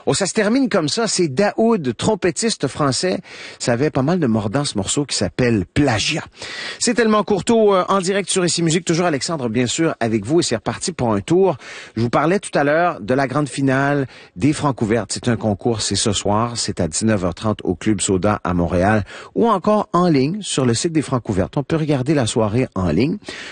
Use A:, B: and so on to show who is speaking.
A: Oh, ça se termine comme ça. C'est Daoud, trompettiste français. Ça avait pas mal de mordants, ce morceau qui s'appelle Plagiat. C'est tellement Courteau en direct sur Ici Musique. Toujours Alexandre, bien sûr, avec vous. Et c'est reparti pour un tour. Je vous parlais tout à l'heure de la grande finale des Francouvertes. C'est un concours, c'est ce soir. C'est à 19h30 au Club Soda à Montréal ou encore en ligne sur le site des Francouvertes. On peut regarder la soirée en ligne.